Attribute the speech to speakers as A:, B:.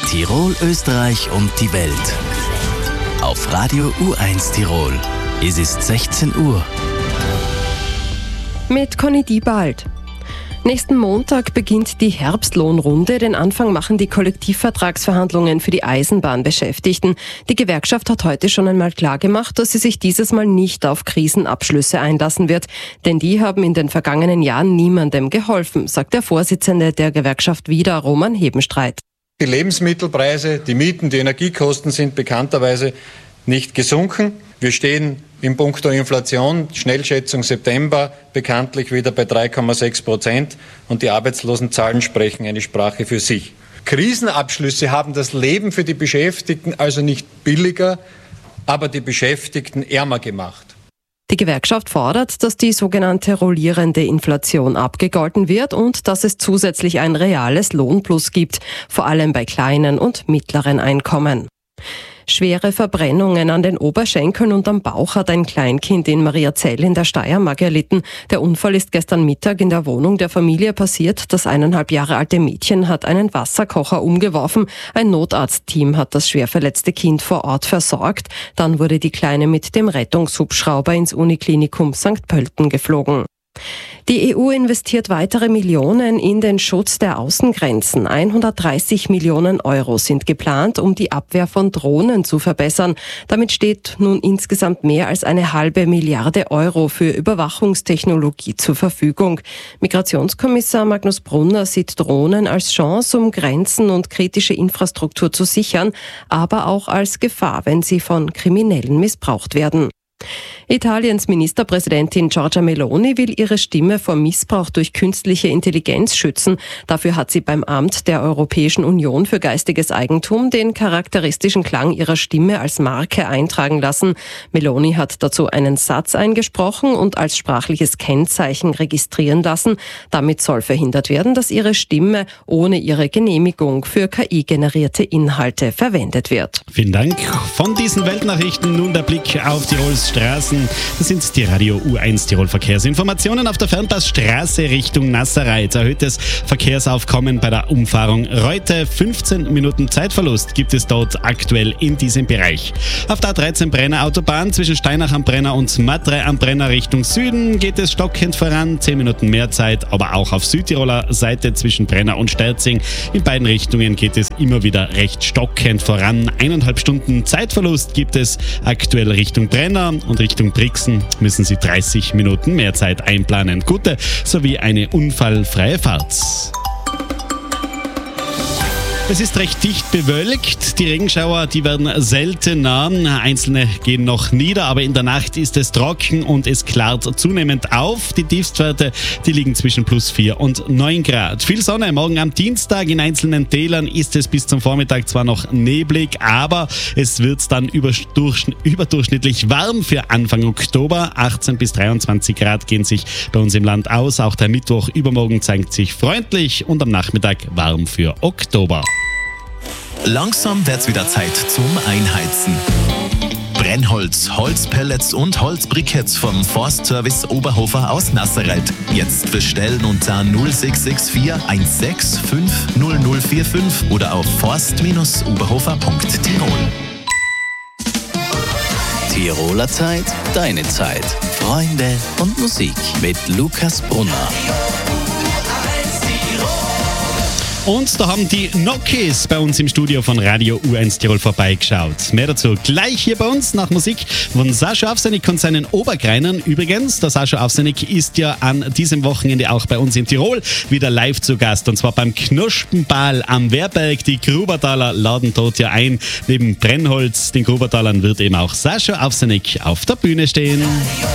A: Tirol, Österreich und die Welt. Auf Radio U1 Tirol. Es ist 16 Uhr.
B: Mit Conny Diebald. Nächsten Montag beginnt die Herbstlohnrunde. Den Anfang machen die Kollektivvertragsverhandlungen für die Eisenbahnbeschäftigten. Die Gewerkschaft hat heute schon einmal klargemacht, dass sie sich dieses Mal nicht auf Krisenabschlüsse einlassen wird. Denn die haben in den vergangenen Jahren niemandem geholfen, sagt der Vorsitzende der Gewerkschaft wieder, Roman Hebenstreit.
C: Die Lebensmittelpreise, die Mieten, die Energiekosten sind bekannterweise nicht gesunken. Wir stehen in puncto Inflation, Schnellschätzung September, bekanntlich wieder bei 3,6% und die Arbeitslosenzahlen sprechen eine Sprache für sich. Krisenabschlüsse haben das Leben für die Beschäftigten also nicht billiger, aber die Beschäftigten ärmer gemacht.
B: Die Gewerkschaft fordert, dass die sogenannte rollierende Inflation abgegolten wird und dass es zusätzlich ein reales Lohnplus gibt, vor allem bei kleinen und mittleren Einkommen. Schwere Verbrennungen an den Oberschenkeln und am Bauch hat ein Kleinkind in Mariazell in der Steiermark erlitten. Der Unfall ist gestern Mittag in der Wohnung der Familie passiert. Das 1,5 Jahre alte Mädchen hat einen Wasserkocher umgeworfen. Ein Notarztteam hat das schwer verletzte Kind vor Ort versorgt. Dann wurde die Kleine mit dem Rettungshubschrauber ins Uniklinikum St. Pölten geflogen. Die EU investiert weitere Millionen in den Schutz der Außengrenzen. 130 Millionen Euro sind geplant, um die Abwehr von Drohnen zu verbessern. Damit steht nun insgesamt mehr als 1,5 Milliarde Euro für Überwachungstechnologie zur Verfügung. Migrationskommissar Magnus Brunner sieht Drohnen als Chance, um Grenzen und kritische Infrastruktur zu sichern, aber auch als Gefahr, wenn sie von Kriminellen missbraucht werden. Italiens Ministerpräsidentin Giorgia Meloni will ihre Stimme vor Missbrauch durch künstliche Intelligenz schützen. Dafür hat sie beim Amt der Europäischen Union für geistiges Eigentum den charakteristischen Klang ihrer Stimme als Marke eintragen lassen. Meloni hat dazu einen Satz eingesprochen und als sprachliches Kennzeichen registrieren lassen. Damit soll verhindert werden, dass ihre Stimme ohne ihre Genehmigung für KI-generierte Inhalte verwendet wird.
D: Vielen Dank. Von diesen Weltnachrichten nun der Blick auf Tirols Straßen. Das sind die Radio U1 Tirol Verkehrsinformationen auf der Fernpassstraße Richtung Nasserreit. Erhöhtes Verkehrsaufkommen bei der Umfahrung Reute. 15 Minuten Zeitverlust gibt es dort aktuell in diesem Bereich. Auf der A13 Brenner Autobahn zwischen Steinach am Brenner und Matrei am Brenner Richtung Süden geht es stockend voran. 10 Minuten mehr Zeit, aber auch auf Südtiroler Seite zwischen Brenner und Sterzing. In beiden Richtungen geht es immer wieder recht stockend voran. 1,5 Stunden Zeitverlust gibt es aktuell Richtung Brenner und Richtung Brixen müssen Sie 30 Minuten mehr Zeit einplanen. Gute sowie eine unfallfreie Fahrt. Es ist recht dicht bewölkt. Die Regenschauer, die werden seltener. Einzelne gehen noch nieder, aber in der Nacht ist es trocken und es klart zunehmend auf. Die Tiefstwerte, die liegen zwischen +4 und 9 Grad. Viel Sonne. Morgen am Dienstag in einzelnen Tälern ist es bis zum Vormittag zwar noch neblig, aber es wird dann überdurchschnittlich warm für Anfang Oktober. 18 bis 23 Grad gehen sich bei uns im Land aus. Auch der Mittwoch übermorgen zeigt sich freundlich und am Nachmittag warm für Oktober.
A: Langsam wird's wieder Zeit zum Einheizen. Brennholz, Holzpellets und Holzbriketts vom Forstservice Oberhofer aus Nasserreit. Jetzt bestellen unter 0664 165 0045 oder auf forst-oberhofer.tirol. Tiroler Zeit, deine Zeit. Freunde und Musik mit Lukas Brunner.
D: Und da haben die Nokis bei uns im Studio von Radio U1 Tirol vorbeigeschaut. Mehr dazu gleich hier bei uns nach Musik von Sascha Avsenik und seinen Obergreinern. Übrigens, der Sascha Avsenik ist ja an diesem Wochenende auch bei uns in Tirol wieder live zu Gast. Und zwar beim Knospenball am Wehrberg. Die Grubertaler laden dort ja ein. Neben Brennholz, den Grubertalern, wird eben auch Sascha Avsenik auf der Bühne stehen.